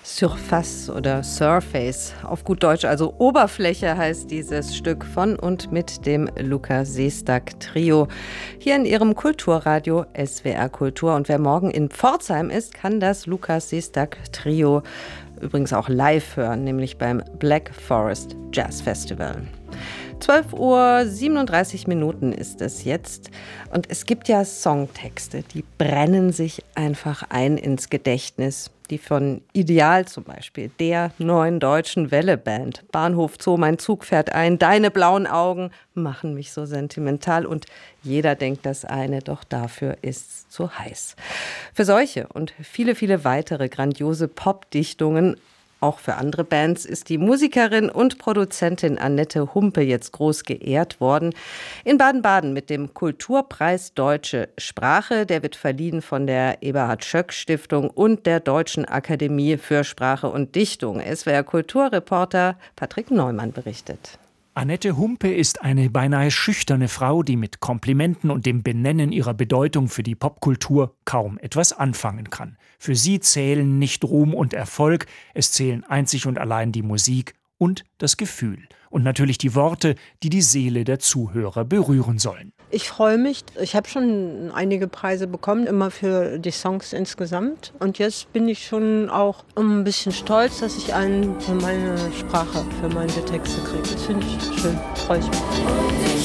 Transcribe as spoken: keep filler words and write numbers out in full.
Surface oder Surface, auf gut Deutsch, also Oberfläche heißt dieses Stück von und mit dem Luca Seestag Trio. Hier in ihrem Kulturradio S W R Kultur. Und wer morgen in Pforzheim ist, kann das Luca Seestag Trio übrigens auch live hören, nämlich beim Black Forest Jazz Festival. zwölf Uhr siebenunddreißig Minuten ist es jetzt. Und es gibt ja Songtexte, die brennen sich einfach ein ins Gedächtnis. Die von Ideal zum Beispiel, der neuen deutschen Welle-Band. Bahnhof Zoo, mein Zug fährt ein, deine blauen Augen machen mich so sentimental. Und jeder denkt das eine, doch dafür ist's zu heiß. Für solche und viele, viele weitere grandiose Popdichtungen, auch für andere Bands, ist die Musikerin und Produzentin Annette Humpe jetzt groß geehrt worden. In Baden-Baden mit dem Kulturpreis Deutsche Sprache. Der wird verliehen von der Eberhard-Schöck-Stiftung und der Deutschen Akademie für Sprache und Dichtung. S W R Kulturreporter Patrick Neumann berichtet. Annette Humpe ist eine beinahe schüchterne Frau, die mit Komplimenten und dem Benennen ihrer Bedeutung für die Popkultur kaum etwas anfangen kann. Für sie zählen nicht Ruhm und Erfolg, es zählen einzig und allein die Musik und das Gefühl. Und natürlich die Worte, die die Seele der Zuhörer berühren sollen. Ich freue mich. Ich habe schon einige Preise bekommen, immer für die Songs insgesamt. Und jetzt bin ich schon auch ein bisschen stolz, dass ich einen für meine Sprache, für meine Texte kriege. Das finde ich schön, freue ich mich.